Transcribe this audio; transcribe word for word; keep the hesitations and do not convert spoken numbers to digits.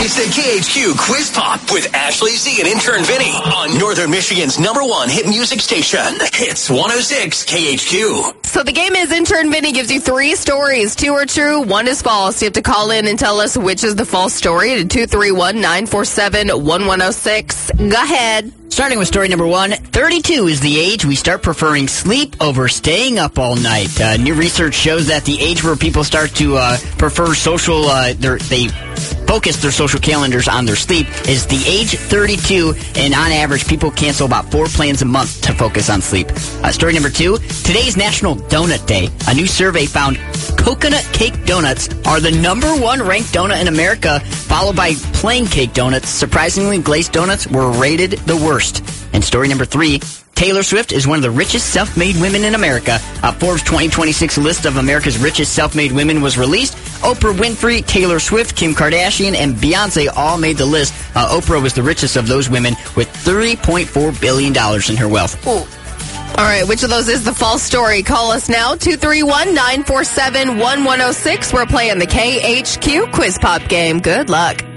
It's the K H Q Quiz Pop with Ashley Z and intern Vinny on Northern Michigan's number one hit music station. Hits one oh six K H Q. So the game is intern Vinny gives you three stories. Two are true, one is false. You have to call in and tell us which is the false story to two three one, nine four seven, one one oh six. Go ahead. Starting with story number one, thirty-two is the age we start preferring sleep over staying up all night. Uh, new research shows that the age where people start to uh, prefer social, uh, their, they focus their social calendars on their sleep is the age thirty-two, and on average, people cancel about four plans a month to focus on sleep. Uh, story number two, today's National Donut Day. A new survey found coconut cake donuts are the number one ranked donut in America, followed by plain cake donuts. Surprisingly, glazed donuts were rated the worst. And story number three, Taylor Swift is one of the richest self-made women in America. A Forbes twenty twenty-six list of America's richest self-made women was released. Oprah Winfrey, Taylor Swift, Kim Kardashian, and Beyonce all made the list. Uh, Oprah was the richest of those women with three point four billion dollars in her wealth. Ooh. All right, which of those is the false story? Call us now, two three one, nine four seven, one one oh six. We're playing the K H Q Quiz Pop game. Good luck.